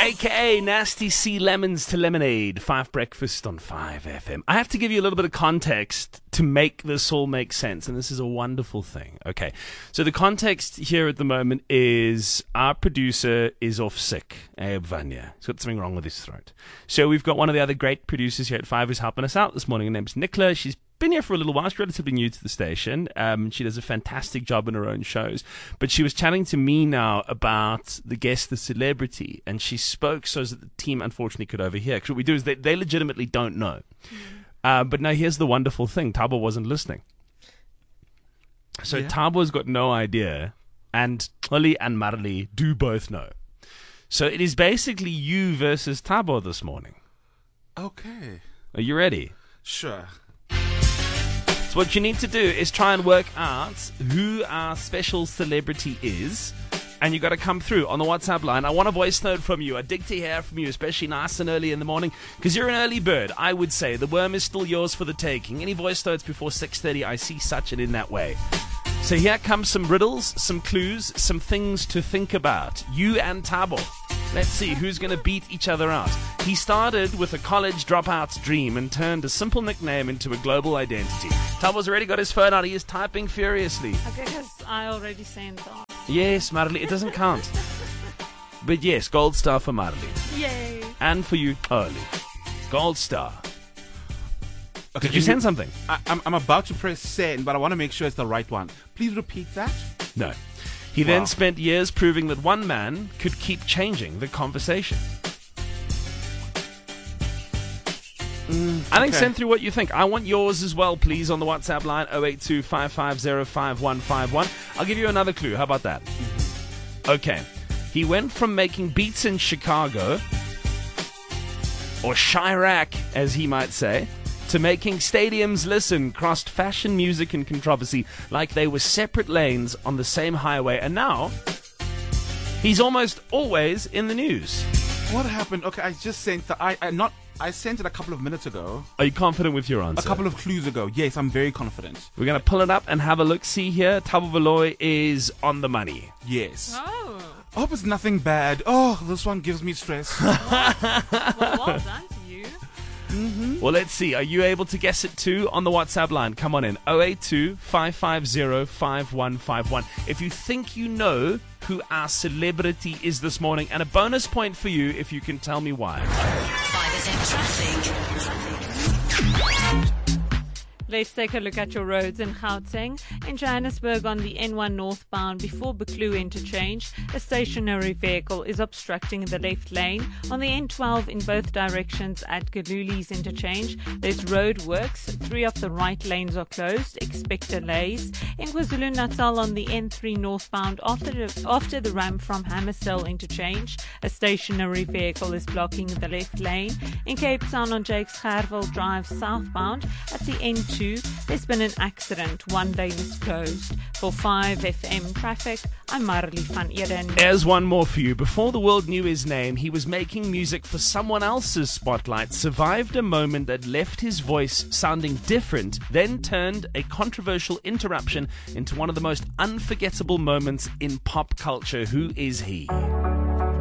AKA Nasty C Lemons to Lemonade. 5 Breakfast on 5FM. I have to give you a little bit of context to make this all make sense, and this is a wonderful thing. Okay, so the context here at the moment is our producer is off sick, Abe Vanya. He's got something wrong with his throat. So we've got one of the other great producers here at 5 who's helping us out this morning. Her name's Nicola. She's been here for a little while. She's relatively new to the station. She does a fantastic job in her own shows. But she was chatting to me now about the guest, the celebrity, and she spoke so that the team unfortunately could overhear. Because what we do is they legitimately don't know. But now here's the wonderful thing. Thabo wasn't listening. So Thabo's got no idea, and Xoli and Marley do both know. So it is basically you versus Thabo this morning. Okay. Are you ready? Sure. So what you need to do is try and work out who our special celebrity is, and you got to come through on the WhatsApp line. I want a voice note from you. I dig to hear from you, especially nice and early in the morning, because you're an early bird, I would say. The worm is still yours for the taking. Any voice notes before 6:30, I see such and in that way. So here comes some riddles, some clues, some things to think about. You and Thabo. Let's see who's going to beat each other out. He started with a college dropout's dream and turned a simple nickname into a global identity. Thabo's already got his phone out. He is typing furiously. Okay, because I already sent that. Yes, Marley, it doesn't count. But yes, gold star for Marley. Yay. And for you, Early. Gold star. Okay, Did you send something? I'm about to press send, but I want to make sure it's the right one. Please repeat that. No. He then spent years proving that one man could keep changing the conversation. I think send through what you think. I want yours as well, please, on the WhatsApp line 082-550-5151. I'll give you another clue. How about that? Okay. He went from making beats in Chicago, or Chirac, as he might say, to making stadiums listen, crossed fashion, music, and controversy like they were separate lanes on the same highway. And now, he's almost always in the news. What happened? Okay, I just sent I sent it a couple of minutes ago. Are you confident with your answer? A couple of clues ago. Yes, I'm very confident. We're going to pull it up and have a look-see here. Thabo Valoy is on the money. Yes. Oh. I hope it's nothing bad. Oh, this one gives me stress. Well done to you. Well, let's see. Are you able to guess it too on the WhatsApp line? Come on in. 082-550-5151. If you think you know who our celebrity is this morning, and a bonus point for you if you can tell me why. 5FM traffic. Let's take a look at your roads in Gauteng. In Johannesburg on the N1 northbound before Buccleuch interchange, a stationary vehicle is obstructing the left lane. On the N12 in both directions at Galuli's interchange, there's road works. 3 of the right lanes are closed. Expect delays. In KwaZulu-Natal on the N3 northbound after the ramp from Hammersdale interchange, a stationary vehicle is blocking the left lane. In Cape Town on Jakes Gerwel Drive southbound at the N2, there's been an accident. 1 lane is closed. For 5FM traffic, I'm Marley van Eden. There's one more for you. Before the world knew his name, he was making music for someone else's spotlight, survived a moment that left his voice sounding different, then turned a controversial interruption into one of the most unforgettable moments in pop culture. Who is he?